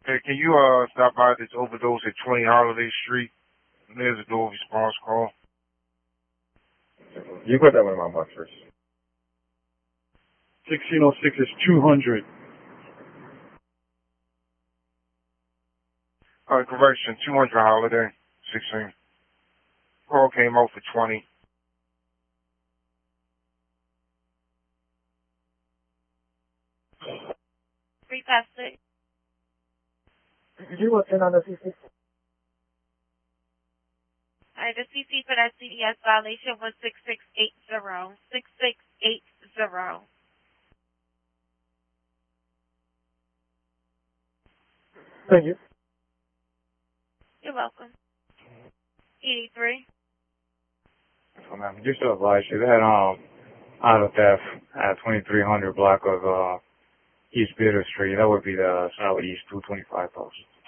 Hey, can you stop by this overdose at 20 Holiday Street? There's a door response call. You put that one in my box first. 1606 is 200. Correction, 200 Holiday, 16. Call came out for 20. 356. You what's in on the CC? The CC for that CDS violation was 6680. 6680. Thank you. You're welcome. 83. So, ma'am, just to advise you, they had auto theft at 2300 block of East Bitter Street. That would be the Southeast 225 post.